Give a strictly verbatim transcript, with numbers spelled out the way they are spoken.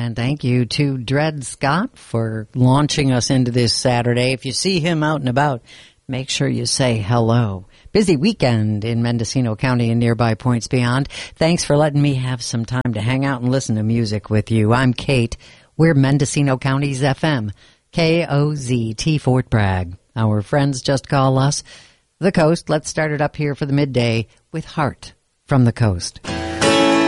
And thank you to Dred Scott for launching us into this Saturday. If you see him out and about, make sure you say hello. Busy weekend in Mendocino County and nearby points beyond. Thanks for letting me have some time to hang out and listen to music with you. I'm Kate. We're Mendocino County's F M, K O Z T Fort Bragg. Our friends just call us The Coast. Let's start it up here for the midday with Heart from the Coast.